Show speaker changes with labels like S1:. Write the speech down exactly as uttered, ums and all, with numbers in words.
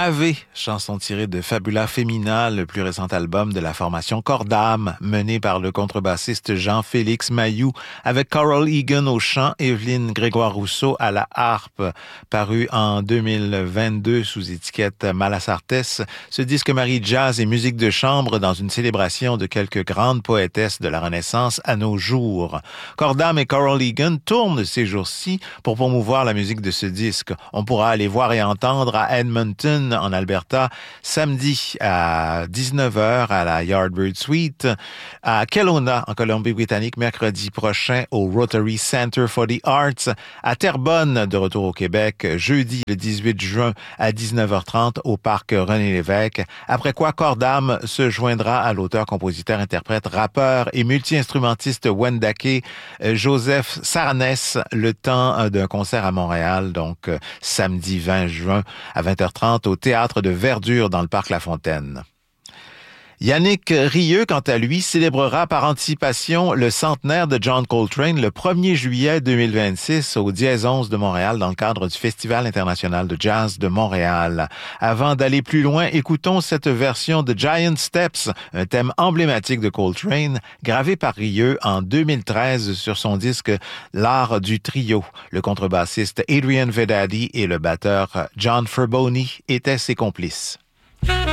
S1: Ave, chanson tirée de Fabula Femina, le plus récent album de la formation Cordam, mené par le contrebassiste Jean-Félix Mayou, avec Carol Egan au chant, Evelyne Grégoire-Rousseau à la harpe. Paru en deux mille vingt-deux sous étiquette Malasartes, ce disque marie jazz et musique de chambre dans une célébration de quelques grandes poétesses de la Renaissance à nos jours. Cordam et Carol Egan tournent ces jours-ci pour promouvoir la musique de ce disque. On pourra aller voir et entendre à Edmonton, en Alberta, samedi à dix-neuf heures à la Yardbird Suite, à Kelowna, en Colombie-Britannique, mercredi prochain au Rotary Center for the Arts, à Terrebonne, de retour au Québec, jeudi le dix-huit juin à dix-neuf heures trente au parc René-Lévesque, après quoi Cordam se joindra à l'auteur, compositeur, interprète, rappeur et multi-instrumentiste Wendake Joseph Sarnès, le temps d'un concert à Montréal, donc samedi vingt juin à vingt heures trente au Théâtre de Verdure dans le parc La Fontaine. Yannick Rieu, quant à lui, célébrera par anticipation le centenaire de John Coltrane le premier juillet deux mille vingt-six au Dièse onze de Montréal dans le cadre du Festival international de jazz de Montréal. Avant d'aller plus loin, écoutons cette version de Giant Steps, un thème emblématique de Coltrane, gravé par Rieu en deux mille treize sur son disque L'art du trio. Le contrebassiste Adrian Vedadi et le batteur John Ferboni étaient ses complices.